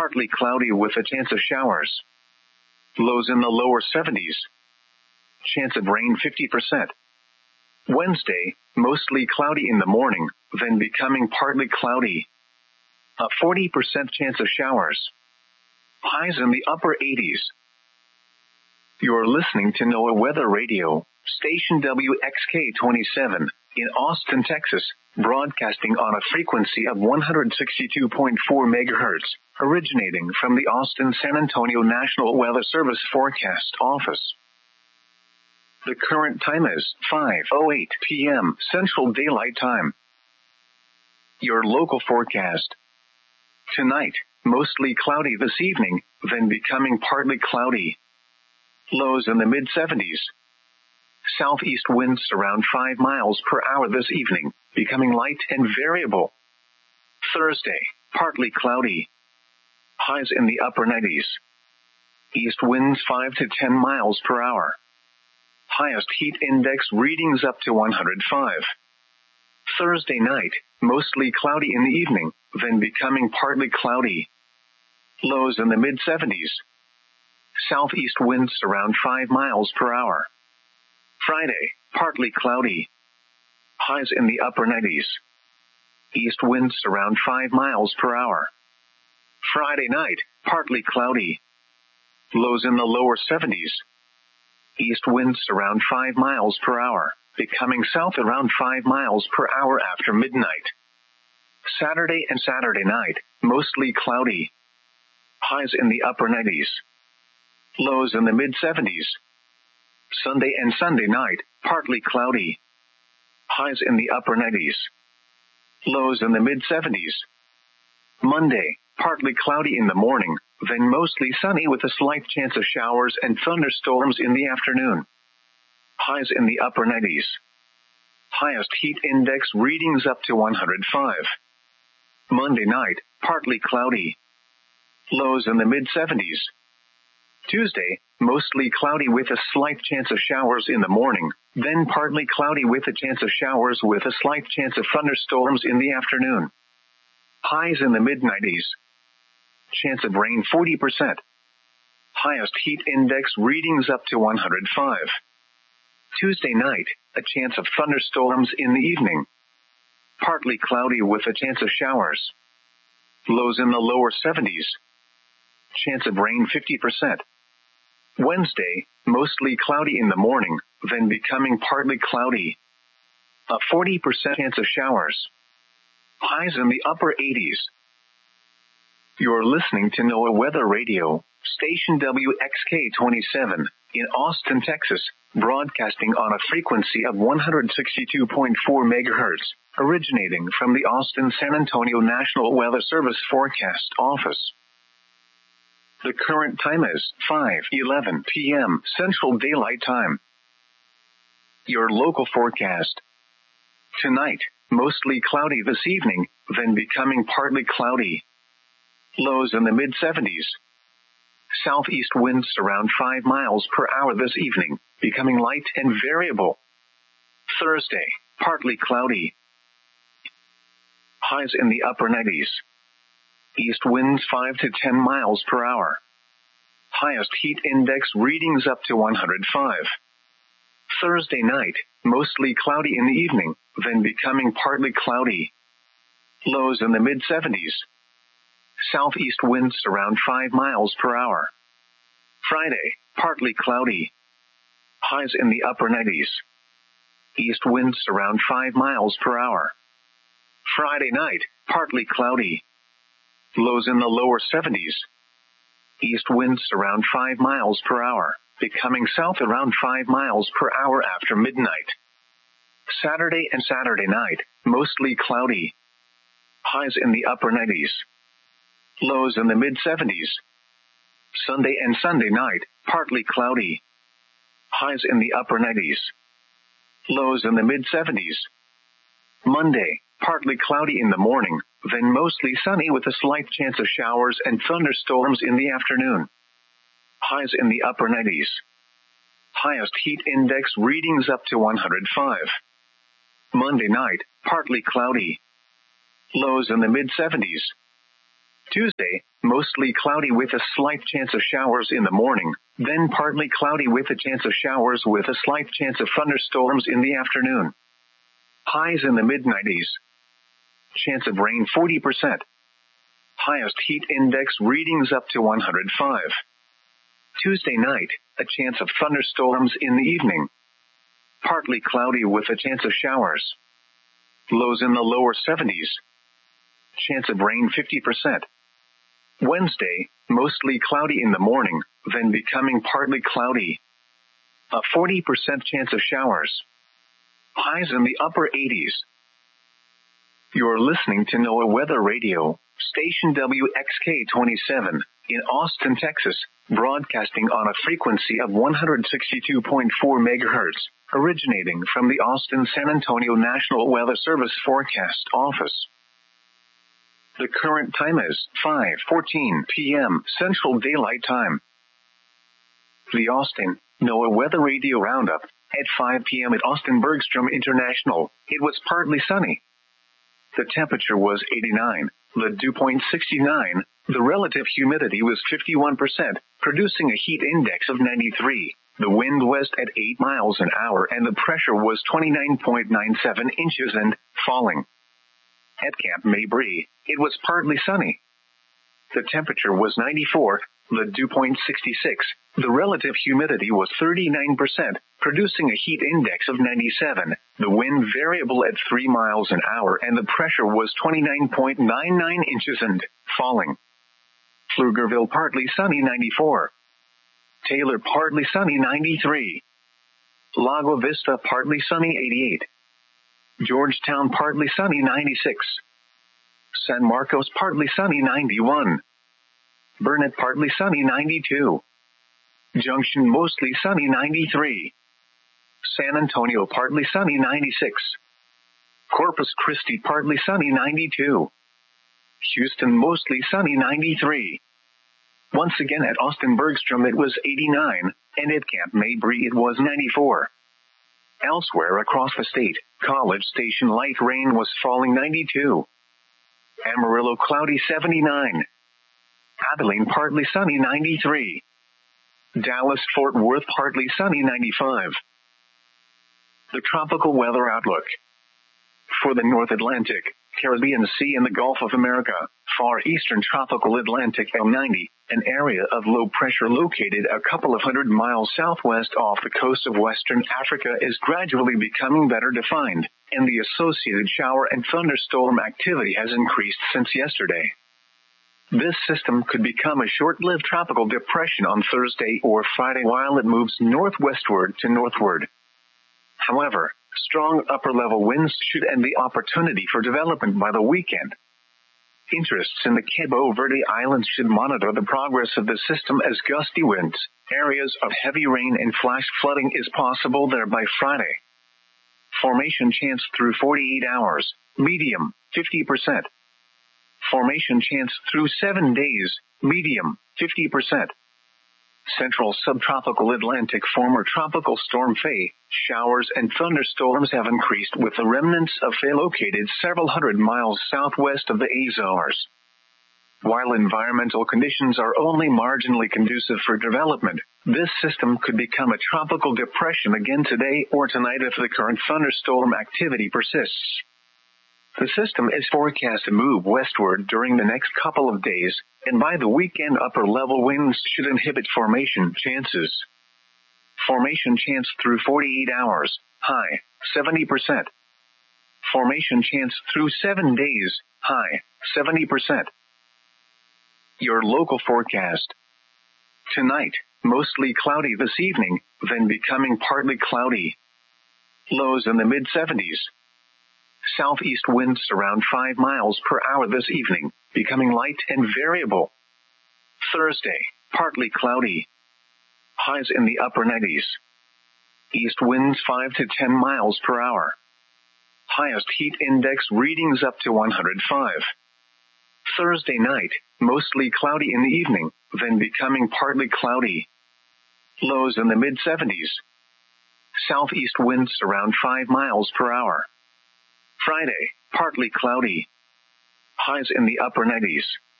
partly cloudy with a chance of showers. Lows in the lower 70s. Chance of rain 50%. Wednesday, mostly cloudy in the morning, then becoming partly cloudy. A 40% chance of showers. Highs in the upper 80s. You're listening to NOAA Weather Radio, station WXK-27, in Austin, Texas, broadcasting on a frequency of 162.4 megahertz, originating from the Austin-San Antonio National Weather Service Forecast Office. The current time is 5:08 p.m. Central Daylight Time. Your local forecast. Tonight, mostly cloudy this evening, then becoming partly cloudy. Lows in the mid-70s. Southeast winds around 5 miles per hour this evening, becoming light and variable. Thursday, partly cloudy. Highs in the upper 90s. East winds 5 to 10 miles per hour. Highest heat index readings up to 105. Thursday night, mostly cloudy in the evening, then becoming partly cloudy. Lows in the mid-70s. Southeast winds around 5 miles per hour. Friday, partly cloudy. Highs in the upper 90s. East winds around 5 miles per hour. Friday night, partly cloudy. Lows in the lower 70s. East winds around 5 miles per hour, becoming south around 5 miles per hour after midnight. Saturday and Saturday night, mostly cloudy. Highs in the upper 90s. Lows in the mid-70s. Sunday and Sunday night, partly cloudy. Highs in the upper 90s. Lows in the mid-70s. Monday, partly cloudy in the morning, then mostly sunny with a slight chance of showers and thunderstorms in the afternoon. Highs in the upper 90s. Highest heat index readings up to 105. Monday night, partly cloudy. Lows in the mid-70s. Tuesday, mostly cloudy with a slight chance of showers in the morning, then partly cloudy with a chance of showers with a slight chance of thunderstorms in the afternoon. Highs in the mid-90s. Chance of rain 40%. Highest heat index readings up to 105. Tuesday night, a chance of thunderstorms in the evening. Partly cloudy with a chance of showers. Lows in the lower 70s. Chance of rain 50%. Wednesday, mostly cloudy in the morning, then becoming partly cloudy. A 40% chance of showers. Highs in the upper 80s. You're listening to NOAA Weather Radio, station WXK-27, in Austin, Texas, broadcasting on a frequency of 162.4 megahertz, originating from the Austin-San Antonio National Weather Service Forecast Office. The current time is 5:11 p.m. Central Daylight Time. Your local forecast. Tonight, mostly cloudy this evening, then becoming partly cloudy. Lows in the mid-70s. Southeast winds around 5 miles per hour this evening, becoming light and variable. Thursday, partly cloudy. Highs in the upper 90s. East winds 5 to 10 miles per hour. Highest heat index readings up to 105. Thursday night, mostly cloudy in the evening, then becoming partly cloudy. Lows in the mid-70s. Southeast winds around 5 miles per hour. Friday, partly cloudy. Highs in the upper 90s. East winds around 5 miles per hour. Friday night, partly cloudy. Lows in the lower 70s. East winds around 5 miles per hour, becoming south around 5 miles per hour after midnight. Saturday and Saturday night, mostly cloudy. Highs in the upper 90s. Lows in the mid-70s. Sunday and Sunday night, partly cloudy. Highs in the upper 90s. Lows in the mid-70s. Monday, partly cloudy in the morning, then mostly sunny with a slight chance of showers and thunderstorms in the afternoon. Highs in the upper 90s. Highest heat index readings up to 105. Monday night, partly cloudy. Lows in the mid-70s. Tuesday, mostly cloudy with a slight chance of showers in the morning, then partly cloudy with a chance of showers with a slight chance of thunderstorms in the afternoon. Highs in the mid-90s. Chance of rain 40%. Highest heat index readings up to 105. Tuesday night, a chance of thunderstorms in the evening. Partly cloudy with a chance of showers. Lows in the lower 70s. Chance of rain 50%. Wednesday, mostly cloudy in the morning, then becoming partly cloudy. A 40% chance of showers. Highs in the upper 80s. You're listening to NOAA Weather Radio, station WXK-27, in Austin, Texas, broadcasting on a frequency of 162.4 MHz, originating from the Austin-San Antonio National Weather Service Forecast Office. The current time is 5:14 p.m. Central Daylight Time. The Austin NOAA Weather Radio Roundup. At 5 p.m. at Austin Bergstrom International, it was partly sunny. The temperature was 89, the dew point 69, the relative humidity was 51%, producing a heat index of 93, the wind west at 8 miles an hour, and the pressure was 29.97 inches and falling. At Camp Mabry, it was partly sunny. The temperature was 94, the dew point 66, the relative humidity was 39%, producing a heat index of 97, the wind variable at 3 miles an hour, and the pressure was 29.99 inches and falling. Pflugerville partly sunny 94. Taylor partly sunny 93. Lago Vista partly sunny 88. Georgetown partly sunny 96. San Marcos partly sunny 91. Burnett partly sunny 92. Junction mostly sunny 93. San Antonio partly sunny 96. Corpus Christi partly sunny 92. Houston mostly sunny 93. Once again at Austin Bergstrom it was 89, and at Camp Mabry it was 94. Elsewhere across the state, College Station light rain was falling 92. Amarillo cloudy 79. Abilene partly sunny 93. Dallas-Fort Worth partly sunny 95. The tropical weather outlook. For the North Atlantic, Caribbean Sea and the Gulf of America, far eastern tropical Atlantic L90, an area of low pressure located a couple of 100 miles southwest off the coast of western Africa is gradually becoming better defined, and the associated shower and thunderstorm activity has increased since yesterday. This system could become a short-lived tropical depression on Thursday or Friday while it moves northwestward to northward. However, strong upper-level winds should end the opportunity for development by the weekend. Interests in the Cabo Verde Islands should monitor the progress of the system as gusty winds, areas of heavy rain and flash flooding is possible there by Friday. Formation chance through 48 hours, medium, 50%. Formation chance through 7 days, medium, 50%. Central subtropical Atlantic former tropical storm Faye, showers and thunderstorms have increased with the remnants of Faye located several hundred miles southwest of the Azores. While environmental conditions are only marginally conducive for development, this system could become a tropical depression again today or tonight if the current thunderstorm activity persists. The system is forecast to move westward during the next couple of days, and by the weekend upper-level winds should inhibit formation chances. Formation chance through 48 hours, high, 70%. Formation chance through 7 days, high, 70%. Your local forecast. Tonight, mostly cloudy this evening, then becoming partly cloudy. Lows in the mid-70s. Southeast winds around 5 miles per hour this evening, becoming light and variable. Thursday, partly cloudy. Highs in the upper 90s. East winds 5 to 10 miles per hour. Highest heat index readings up to 105. Thursday night, mostly cloudy in the evening, then becoming partly cloudy. Lows in the mid-70s. Southeast winds around 5 miles per hour. Friday, partly cloudy. Highs in the upper 90s.